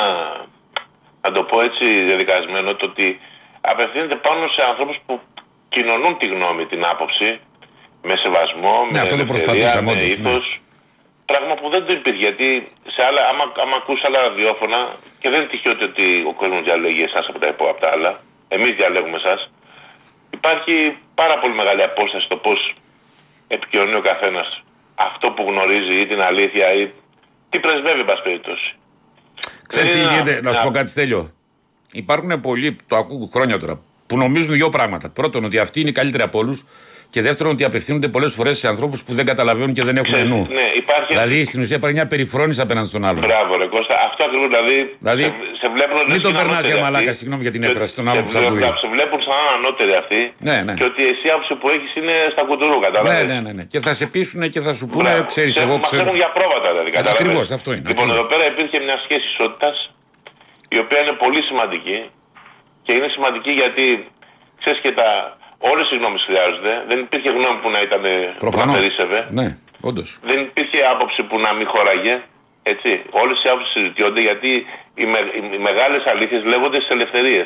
να το πω έτσι διαδικασμένο, το ότι απευθύνεται πάνω σε ανθρώπους που κοινωνούν τη γνώμη, την άποψη, με σεβασμό,
ναι,
με ελευθερία, με ήθος. Ναι. Πράγμα που δεν το υπήρχε, γιατί σε άλλα, άμα, άμα ακούς άλλα ραδιόφωνα, και δεν είναι τυχαίο ότι ο κόσμος διαλέγει εσάς από τα, από τα άλλα, εμείς διαλέγουμε εσάς, υπάρχει πάρα πολύ μεγάλη απόσταση στο πώς επικοινωνεί ο καθένας αυτό που γνωρίζει ή την αλήθεια ή τι πρεσβεύει, εν πάση περιπτώσει.
Ξέρεις τι γίνεται, να σου πω κάτι Στέλιο. Υπάρχουν πολλοί, το ακούω χρόνια τώρα, που νομίζουν δύο πράγματα. Πρώτον, ότι αυτοί είναι οι καλύτεροι από όλους. Και δεύτερον, ότι απευθύνονται πολλές φορές σε ανθρώπους που δεν καταλαβαίνουν και δεν έχουν νου.
Ναι, υπάρχει...
Δηλαδή στην ουσία υπάρχει μια περιφρόνηση απέναντι στον άλλον.
Μπράβο, ρε Κώστα. Αυτό ακριβώς δηλαδή.
δηλαδή
σε, σε βλέπουν.
Μην το περνάς για μαλάκα, συγγνώμη για την έκφραση των άλλων που σας ακούει.
Σε βλέπουν σαν ανώτεροι αυτοί.
Ναι, ναι.
Και ότι εσύ άποψη που έχεις είναι στα κουντουρού, κατάλαβες.
Ναι, ναι, ναι, ναι. Και θα σε πείσουν και θα σου πούνε, ξέρεις, εγώ ξέρω.
Μας έχουν για πρόβατα δηλαδή.
Ακριβώς, αυτό είναι.
Λοιπόν, εδώ πέρα υπήρχε μια σχέση ισότητας η οποία είναι πολύ σημαντική και είναι σημαντική γιατί ξέρεις και τα. Όλες οι γνώμες χρειάζονται. Δεν υπήρχε γνώμη που να ήταν
προφανώς.
Που να περίσσευε.
Ναι, όντως.
Δεν υπήρχε άποψη που να μην χώραγε. Έτσι. Όλες οι άποψεις συζητιόνται γιατί οι, με, οι μεγάλες αλήθειες λέγονται στις ελευθερίες.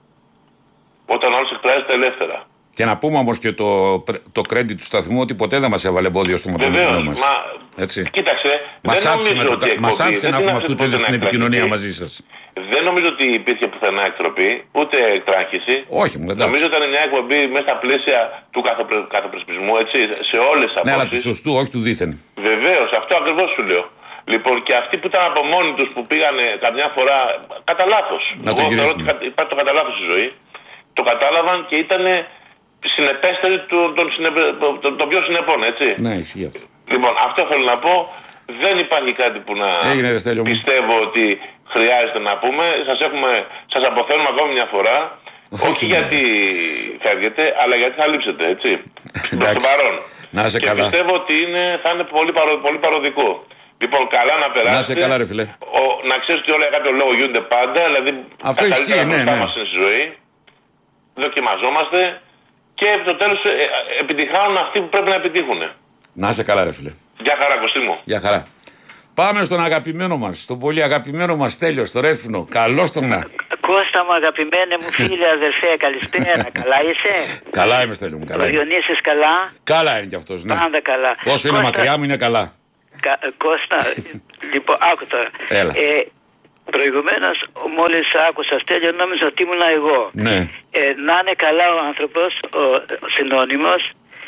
Όταν όλος εκφράζεται ελεύθερα.
Και να πούμε όμως και το, το credit του σταθμού ότι ποτέ δεν μας έβαλε εμπόδιο στο μοντέλο μας.
Μα...
Έτσι.
Κοίταξε,
μας
δεν
άφησε,
νομίζω ότι
μας άφησε να έχουμε αυτού του είδους την επικοινωνία
εκτραχή.
μαζί σας.
Δεν νομίζω ότι υπήρχε πουθενά εκτροπή, ούτε εκτράχηση.
Όχι, μου εντάξει.
Νομίζω ότι ήταν μια εκπομπή μέσα στα πλαίσια του καθοπρεσπισμού, έτσι, σε όλες τις απόψεις.
Ναι, αλλά του σωστού, όχι του δίθεν.
Βεβαίως, αυτό ακριβώς σου λέω. Λοιπόν, και αυτοί που ήταν από μόνοι τους που πήγανε καμιά φορά κατά λάθος. Εγώ θεωρώ ότι υπάρχει το κατά λάθος στη ζωή. Το κατάλαβαν και ήταν συνεπέστεροι των, των, των πιο συνεπών, έτσι.
Ναι, ισχύει αυτό.
Λοιπόν, αυτό θέλω να πω. Δεν υπάρχει κάτι που να
Έγινε,
πιστεύω ότι χρειάζεται να πούμε. Σας, έχουμε, σας αποθένουμε ακόμη μια φορά. Όχι, όχι γιατί φεύγετε, αλλά γιατί θα λείψετε, έτσι. Προς το παρόν.
Να είσαι
και
καλά.
πιστεύω ότι είναι, θα είναι πολύ, παρο, πολύ παροδικό. Λοιπόν, καλά να περάσετε.
Να είσαι καλά, ρε φίλε.
Ο, να ξέρεις ότι όλα για κάποιο λόγο γίνονται πάντα. Δηλαδή,
αυτό
τα
ισχύει,
καλύτερα
ναι, ναι.
μας είναι στη ζωή. Δοκιμαζόμαστε. Και επί το τέλος ε, επιτυχάνουν αυτοί που πρέπει να επιτύχουν.
Να είσαι καλά, ρε φίλε.
Γεια χαρά, Κωστή μου.
Γεια χαρά. Πάμε στον αγαπημένο μας, στον πολύ αγαπημένο μας Στέλιο, στο Ρέθφινο. Καλώς τον να.
Κώστα μου, αγαπημένε μου φίλε, αδερφέ, καλησπέρα. Καλά είσαι?
Καλά είμαι, Στέλιο μου. Καλά.
Ο Διονύσης καλά?
Καλά είναι κι αυτός, ναι.
Πάντα καλά.
Όσο είναι
Κώστα...
μακριά μου είναι καλά.
Κα... Κώστα, λοιπόν, άκου τώρα.
Έλα.
Ε, προηγουμένως, μόλις άκουσα Στέλιο, νόμιζα ότι ήμουν εγώ.
Ναι.
Ε, να είναι καλά ο άνθρωπος, ο, ο συνώνυμος,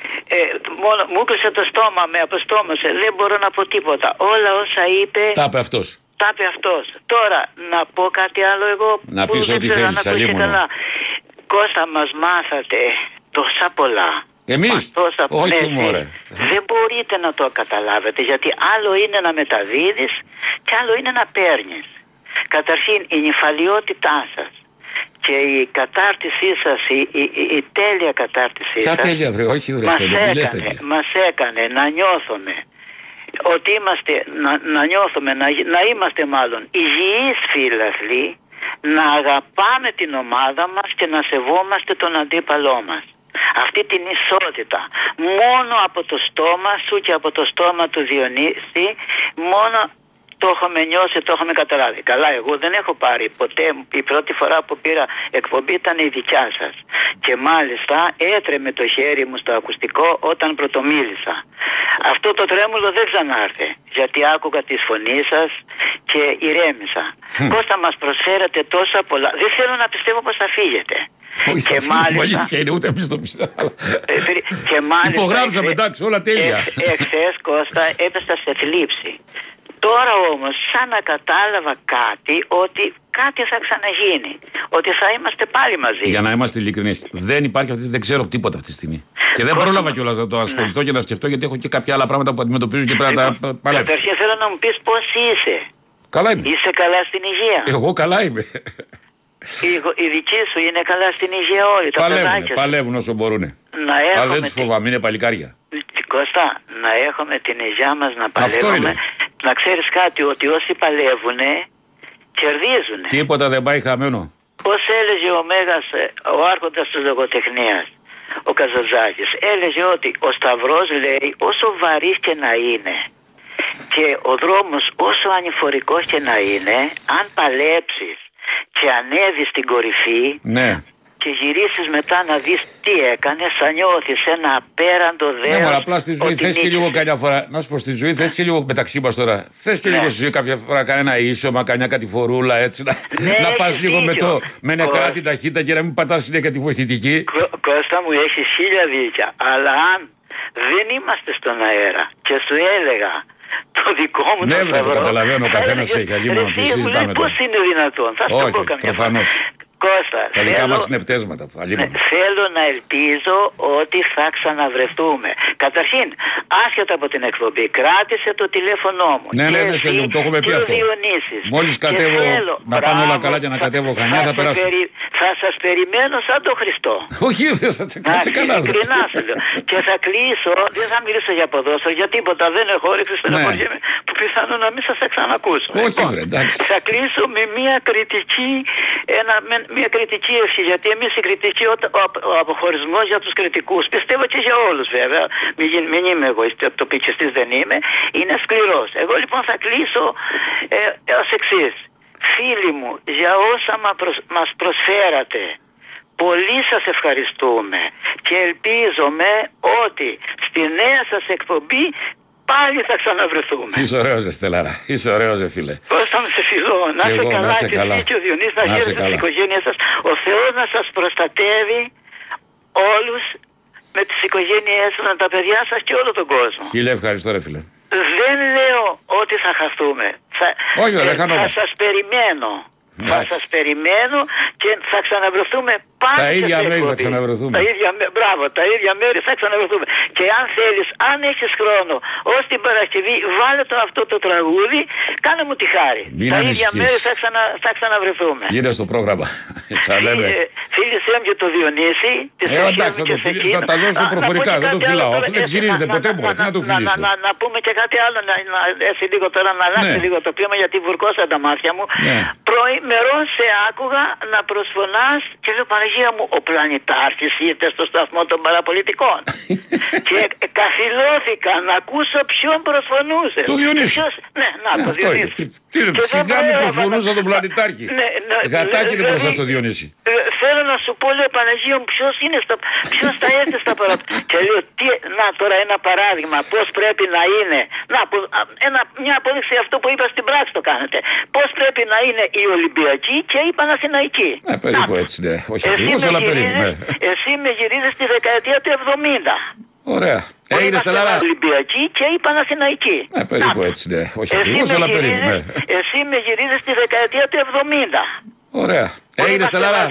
Ε, μόνο, μου έκλεισε το στόμα, με αποστόμωσε. Δεν μπορώ να πω τίποτα. Όλα όσα είπε.
Τα είπε αυτός.
Τα είπε αυτός. Τώρα να πω κάτι άλλο εγώ.
Να πεις ό,τι θέλεις, αλλήμωνο.
Κώστα, μας μάθατε τόσα πολλά.
Εμείς,
τόσα...
όχι
ναι,
μωρέ.
Δεν μπορείτε να το καταλάβετε, γιατί άλλο είναι να μεταδίδεις και άλλο είναι να παίρνεις. Καταρχήν η νυφαλιότητά σας και η κατάρτισή σας, η, η, η, η τέλεια κατάρτισή
Ποια
σας
τέλεια βρε, όχι βρε,
μας,
τέλεια,
έκανε, μας έκανε να νιώθουμε ότι είμαστε, να, να νιώθουμε, να, να είμαστε μάλλον υγιείς φίλαθλοι, να αγαπάμε την ομάδα μας και να σεβόμαστε τον αντίπαλό μας. Αυτή την ισότητα μόνο από το στόμα σου και από το στόμα του Διονύση, μόνο το έχουμε νιώσει, το έχουμε καταλάβει. Καλά, εγώ δεν έχω πάρει ποτέ, η πρώτη φορά που πήρα εκπομπή ήταν η δικιά σας και μάλιστα έτρεμε το χέρι μου στο ακουστικό όταν πρωτομίλησα. Αυτό το τρέμουλο δεν ξανάρθε, γιατί άκουγα τη φωνή σας και ηρέμησα. Mm. Κώστα, μας προσφέρατε τόσα πολλά, δεν θέλω να πιστεύω πως θα φύγετε.
Όχι,
και
θα
μάλιστα,
αλήθεια είναι, ούτε εμείς το πιστεύω.
και μάλιστα
υπογράψαμε, εντάξει, όλα τέλεια.
Εχθές, Κώστα, έπεσα σε θλίψη. Τώρα όμως σαν να κατάλαβα κάτι, ότι κάτι θα ξαναγίνει, ότι θα είμαστε πάλι μαζί.
Για να είμαστε ειλικρινείς, δεν υπάρχει αυτή, δεν ξέρω τίποτα αυτή τη στιγμή. Και δεν πρόλαβα κιόλας να το ασχοληθώ, ναι, και να σκεφτώ, γιατί έχω και κάποια άλλα πράγματα που αντιμετωπίζω και πρέπει να τα παλέψω.
Καταρχήν θέλω να μου πεις πώς είσαι.
Καλά είμαι.
Είσαι καλά στην υγεία?
Εγώ καλά είμαι.
Η, η δική σου είναι καλά στην υγεία όλοι? Τα
παλεύουν, παλεύουν όσο μπορούν. Αλλά δεν τους φοβάμαι, είναι παλικάρια.
Κώστα, να έχουμε την υγεία μας να παλεύουμε. Να ξέρεις κάτι, ότι όσοι παλεύουνε κερδίζουν.
Τίποτα δεν πάει χαμένο.
Πώς έλεγε ο Μέγας, ο άρχοντας της λογοτεχνίας, ο Καζαντζάκης, έλεγε ότι ο Σταυρός, λέει, όσο βαρύς και να είναι και ο δρόμος όσο ανηφορικός και να είναι, αν παλέψεις και ανέβεις στην κορυφή, ναι, και γυρίσεις μετά να δεις τι έκανες, θα νιώθεις ένα απέραντο δέος.
Ναι, μωρά, απλά στη ζωή θες και λίγο καμιά φορά. Να σου πω, στη ζωή θες και λίγο μεταξύ μας τώρα. Θες και, ναι, λίγο στη ζωή κάποια φορά κανένα ίσωμα, καμιά κατηφορούλα έτσι. Να, ναι, να πας λίγο με, το, με νεκρά την ταχύτητα και να μην πατάς συνέχεια τη βοηθητική.
Κω, Κώστα μου, έχεις χίλια δίκια. Αλλά αν δεν είμαστε στον αέρα και σου έλεγα το δικό μου,
ναι, το, το καταλαβαίνω, ο καθένας έχει αλλήμον.
Πώς είναι δυνατόν? Θα σου πω καμιά φορά. Κώστα,
τα δικά μας είναι πτέσματα.
Ναι, θέλω να ελπίζω ότι θα ξαναβρεθούμε. Καταρχήν, άσχετα από την εκπομπή, κράτησε το τηλέφωνό μου.
Ναι, ναι, ναι, ναι, το έχουμε πει αυτό. Μόλις κατέβω, θέλω, να πάνε όλα καλά και να κατέβω Χανιά, θα, θα περάσω. Περι,
θα σας περιμένω σαν τον Χριστό.
Όχι, δεν θα κάτσε καλά.
Και θα κλείσω, δεν θα μιλήσω για ποδόσφαιρο, για τίποτα, δεν έχω όρεξη, στεναχωριέμαι, που πιθανόν να μην σας ξανακούσω.
Όχι, βρε, εντάξει.
Θα κλείσω με μια κριτική, ένα, με, μια κριτική ευχή, γιατί εμείς η κριτική, ο, ο, ο αποχωρισμός για τους κριτικούς, πιστεύω και για όλους βέβαια, μην, μην είμαι εγώ, τοπικιστής δεν είμαι, είναι σκληρός. Εγώ λοιπόν θα κλείσω ε, ως εξής. Φίλοι μου, για όσα μας προσφέρατε, πολύ σας ευχαριστούμε και ελπίζομαι ότι στη νέα σας εκπομπή πάλι θα ξαναβρεθούμε.
Είσαι ωραίος, Στελάρα. Είσαι ωραίος, φίλε.
Κώστα μου, σε φιλώ. Να είσαι καλά, και εσύ και ο Διονύσης, να χαίρεσαι τις οικογένειες σας. Ο Θεός να σας προστατεύει όλους με τις οικογένειές σας, με τα παιδιά σας και όλο τον κόσμο.
Χίλια ευχαριστώ, ρε φίλε.
Δεν λέω ότι θα χαθούμε. Θα,
Όχι, δεν χανόμαστε.
Θα σας περιμένω. Ναι. Θα σας περιμένω και θα ξαναβρεθούμε πάλι.
Τα ίδια μέρη θα ξαναβρεθούμε.
Τα ίδια, μπράβο, τα ίδια μέρη θα ξαναβρεθούμε. Και αν θέλεις, αν έχεις χρόνο, ως την Παρασκευή, βάλε το αυτό το τραγούδι, κάνε μου τη χάρη.
Μην
τα
ανησυχείς.
ίδια μέρη θα, ξανα, θα ξαναβρεθούμε.
Γύρε στο πρόγραμμα. Θα λέμε.
Φίλησέ μου και το Διονύση.
Ε, εντάξει, θα, φιλ... θα τα δώσω προφορικά, δεν το φιλάω. Αφού δεν ξυρίζεται ποτέ μου, τι να το φιλήσω.
Να, να, να πούμε και κάτι άλλο, να, να, έτσι λίγο τώρα να αλλάξει, ναι, λίγο το κλίμα, γιατί βουρκώσα τα μάτια μου. Ναι. Πρωιμερό σε άκουγα να προσφωνάς και λέω, Παναγία μου, ο πλανητάρχης ήρθε στο σταθμό των παραπολιτικών. Και καθυλώθηκα να ακούσω ποιον προσφωνούσε.
Το Διονύση.
Ποιος... Ναι, να, το Διονύση.
Τι είναι, σιγά μου προσφωνούσα τον πλανητάρχη. Γατάκι είναι μπροστά στο Διονύση.
Θέλω να σου πω, λέω, Παναγία μου, ποιος είναι στα... ποιος θα έρθει στα παραπολιτικά. Και λέω, τι... να τώρα ένα παράδειγμα, πώς πρέπει να είναι. Να, ένα, μια απόδειξη αυτό που είπα στην πράξη το κάνετε. Πώς πρέπει να είναι η Ολυμπιακή και η Παναθηναϊκή.
Ναι, περίπου έτσι, ναι. Όχι ακριβώς, αλλά περίπου, ναι.
Εσύ με γυρίζεις στη δεκαετία του εβδομήντα.
Ωραία. Έγινε Στελάρα.
Ολυμπιακή και η Παναθηναϊκή.
Ναι, περίπου έτσι, ναι. Όχι ακριβώς, αλλά περίπου. Ναι.
Εσύ με γυρίζεις στη δεκαετία του εβδομήντα.
Ωραία. Έγινε Στελάρα.